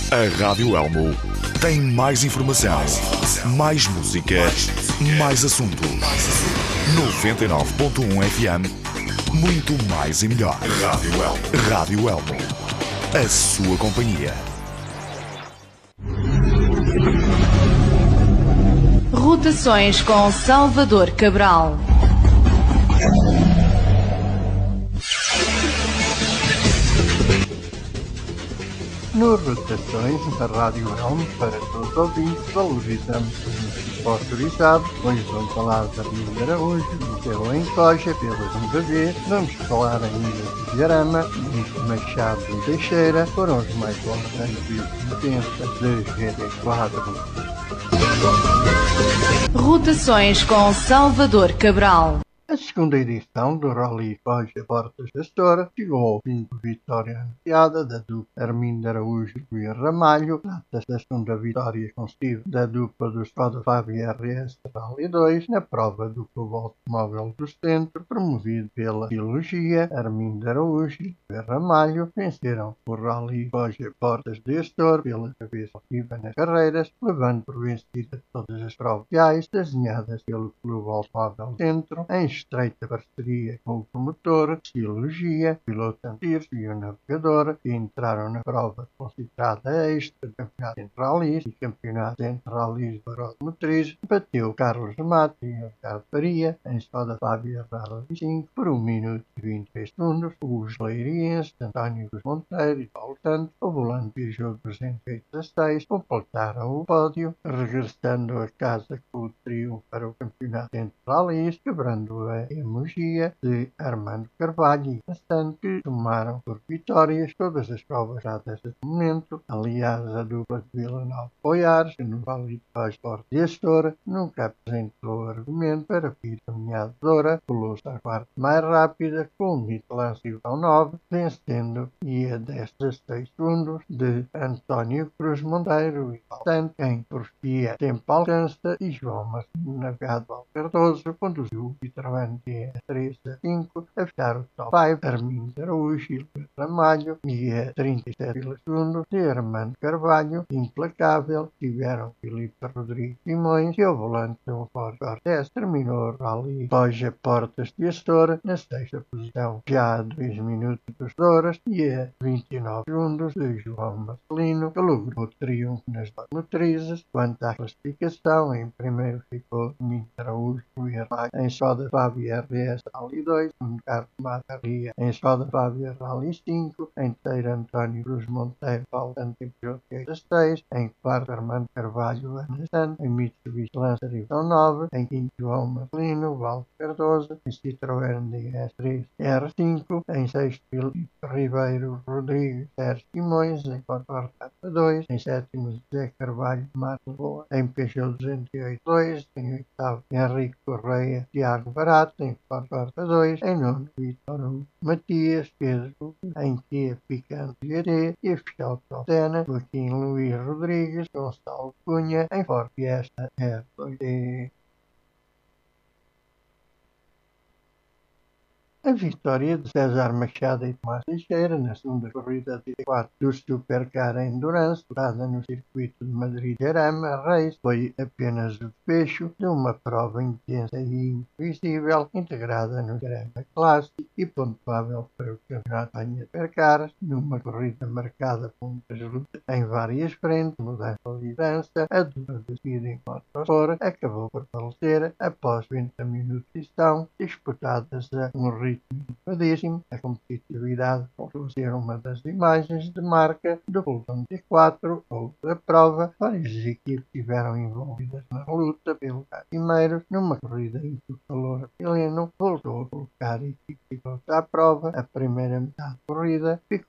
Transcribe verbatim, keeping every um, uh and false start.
A Rádio Elmo tem mais informação, mais música, mais assuntos. noventa e nove ponto um F M, muito mais e melhor. Rádio Elmo. Rádio Elmo, a sua companhia. Rotações com Salvador Cabral. Nas rotações da Rádio Elmo, para todos os ouvintes, valorizamos o músico autorizado. Hoje vamos falar da Armindo Araújo, do Teu em Coja, pela segunda vez. Vamos falar ainda de Jarama, de Machado de Teixeira, foram os mais importantes e oitenta de G D quatro. Rotações com Salvador Cabral. A segunda edição do Rally Coja Portas da Estoura chegou ao fim com vitória anunciada da dupla Armindo Araújo e Luís Ramalho. Trata-se da segunda vitória consecutiva da dupla do Skoda Fábia R S Rally dois na prova do Clube Automóvel do Centro, promovido pela Trilogia. Armindo Araújo e Luís Ramalho venceram o Rally Coja Portas da Estoura pela vez ativa nas carreiras, levando por vencida todas as provas desenhadas pelo Clube Automóvel do Centro, em estreita parceria com o promotor, Trilogia, piloto Antirs e o navegador, que entraram na prova considerada extra do Campeonato Centralista e Campeonato Centralista de Automotriz. Bateu Carlos Mato e Ricardo Faria em Skoda Fábia Rally cinco por um minuto e vinte e três segundos. Os leirienses António Cruz Monteiro e Paulo Santos, ao volante Peugeot trezentos e dezasseis, completaram o pódio, regressando a casa com o triunfo para o Campeonato Centralista, quebrando a emogia de Armando Carvalho e Santos, que tomaram por vitórias todas as provas já deste momento. Aliás, a dupla de Vila Nova Poiares, que no Vale de Esporte de Astor, nunca apresentou argumento para que a caminhadora pulou-se à quarta mais rápida com o Michelin nove, vencendo e a dezasseis segundos de António Cruz Monteiro e Paulo Santos, quem por via tempo alcança, e João Martins Navegado Cardoso conduziu e trabalhou de três a cinco a fechar o top cinco. Armindo Araújo e Luís Ramalho e a trinta e sete segundos de Armando Carvalho, implacável, tiveram Filipe Rodrigues Simões, e ao volante de um Ford Cortés terminou o Rally Coja Portas de Astor na sexta posição, já a dois minutos dos Douras e a vinte e nove segundos de João Marcelino, que logrou o triunfo nas duas motrizes. Quanto à classificação, em primeiro ficou Armindo Araújo e Luís Ramalho em Skoda Fábia R S Rally dois, um Carlos Mataria em Skoda Fábia Rally cinco, em terceiro António Cruz Monteiro, Paulo Santos em Peugeot dezasseis, em quarto Armando Carvalho, Ana Santos, em Mitsubishi Lancer Divisão nove, em quinto João Marcelino, Valdo Cardoso, em Citroën D S três R cinco, em sexto Filipe Ribeiro Rodrigues, Sérgio Simões, em quarto Artata dois, em sétimo José Carvalho Marcos Boa, em Peugeot duzentos e oitenta e dois, em oitavo Henrique Correia, Tiago Barato, em Ford dois, em nono Vitor Hugo Matias, Pedro, em Kia Picante G T, e a fiscal Totena, Joaquim Luís Rodrigues, Gonçalo Cunha, em Ford Fiesta R dois D. A vitória de César Machado e Tomás Teixeira na segunda corrida de quatro do Supercar Endurance, disputada no circuito de Madrid-Jarama Race, foi apenas o desfecho de uma prova intensa e imprevisível, integrada no Jarama Classic e pontuável para o Campeonato de Supercars, numa corrida marcada por muitas lutas em várias frentes, mudança de liderança. A dupla de Speeding Motorsport acabou por falecer após noventa minutos de sessão disputadas a um ritmo elevadíssimo. A competitividade voltou a ser uma das imagens de marca do pelotão T quatro ou da prova. Várias equipes estiveram envolvidas na luta pelo primeiro, numa corrida em que o calor chileno voltou a colocar equipes à prova. A primeira metade da corrida ficou